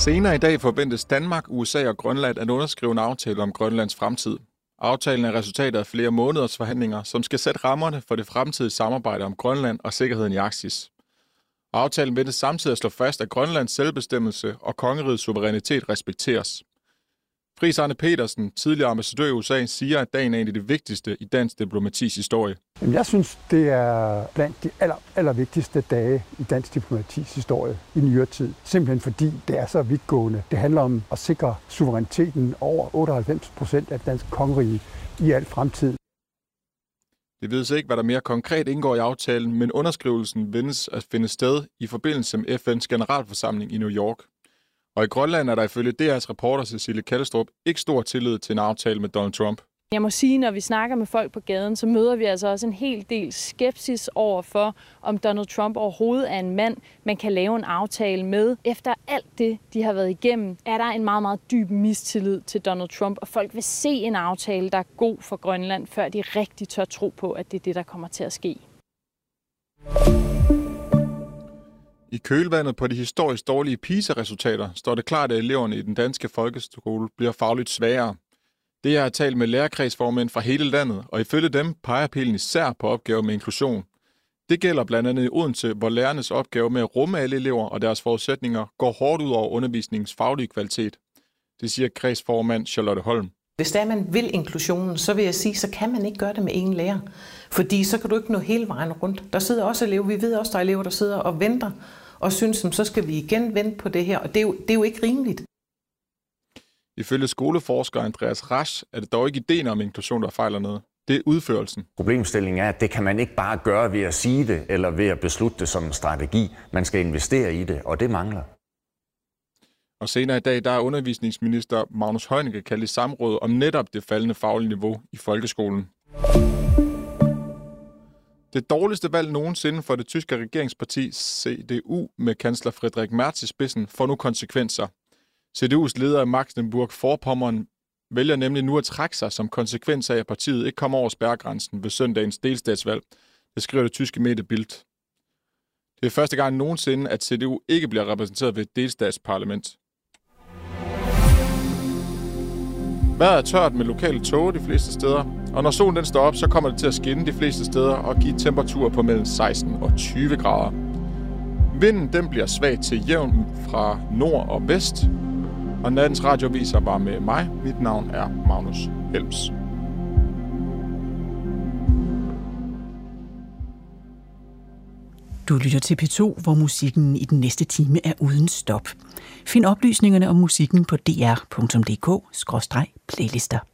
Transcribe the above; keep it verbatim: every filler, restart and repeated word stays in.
Senere i dag forventes Danmark, U S A og Grønland at underskrive en aftale om Grønlands fremtid. Aftalen er resultatet af flere måneders forhandlinger, som skal sætte rammerne for det fremtidige samarbejde om Grønland og sikkerheden i Arktis. Aftalen ventes samtidig at slå fast, at Grønlands selvbestemmelse og kongerigets suverænitet respekteres. Friis Arne Petersen, tidligere ambassadør i U S A, siger, at dagen er en af de vigtigste i dansk diplomatis historie. Jeg synes, det er blandt de aller, aller vigtigste dage i dansk diplomatis historie i nyere tid. Simpelthen fordi det er så vidtgående. Det handler om at sikre suveræniteten over otteoghalvfems procent af dansk kongerige i al fremtid. Det vides ikke, hvad der mere konkret indgår i aftalen, men underskrivelsen ventes at finde sted i forbindelse med F N's generalforsamling i New York. Og i Grønland er der ifølge D R's reporter Cecilie Kallestrup ikke stor tillid til en aftale med Donald Trump. Jeg må sige, når vi snakker med folk på gaden, så møder vi altså også en hel del skepsis over for, om Donald Trump overhovedet er en mand, man kan lave en aftale med. Efter alt det, de har været igennem, er der en meget, meget dyb mistillid til Donald Trump, og folk vil se en aftale, der er god for Grønland, før de rigtig tør tro på, at det er det, der kommer til at ske. I kølvandet på de historisk dårlige PISA-resultater står det klart, at eleverne i den danske folkeskole bliver fagligt svagere. Det er talt med lærerkredsformænd fra hele landet, og ifølge dem peger pilen især på opgaver med inklusion. Det gælder blandt andet i Odense, hvor lærernes opgave med at rumme alle elever og deres forudsætninger går hårdt ud over undervisningens faglige kvalitet. Det siger kredsformand Charlotte Holm. Hvis der man vil inklusionen, så vil jeg sige, så kan man ikke gøre det med én lærer. Fordi så kan du ikke nå hele vejen rundt. Der sidder også elever, vi ved også, der er elever, der sidder og venter og synes, så skal vi igen vente på det her. Og det er jo, det er jo ikke rimeligt. Ifølge skoleforsker Andreas Rasch er det dog ikke ideen om inklusion, der fejler noget. Det er udførelsen. Problemstillingen er, at det kan man ikke bare gøre ved at sige det, eller ved at beslutte det som en strategi. Man skal investere i det, og det mangler. Og senere i dag, der er undervisningsminister Magnus Heunicke kaldt i samråd om netop det faldende faglige niveau i folkeskolen. Det dårligste valg nogensinde for det tyske regeringsparti C D U med kansler Friedrich Merz i spidsen får nu konsekvenser. C D U's leder Mecklenburg-Vorpommern vælger nemlig nu at trække sig som konsekvens af, at partiet ikke kommer over spærregrænsen ved søndagens delstatsvalg. Det skriver det tyske medie Bild. Det er første gang nogensinde, at C D U ikke bliver repræsenteret ved et delstatsparlament. Vejret er tørt med lokale tåge de fleste steder, og når solen den står op, så kommer det til at skinne de fleste steder og give temperaturer på mellem seksten og tyve grader. Vinden den bliver svag til jævn fra nord og vest, og nattens radioviser var med mig. Mit navn er Magnus Helms. Du lytter til P to, hvor musikken i den næste time er uden stop. Find oplysningerne om musikken på d r punktum d k skråstreg playlister.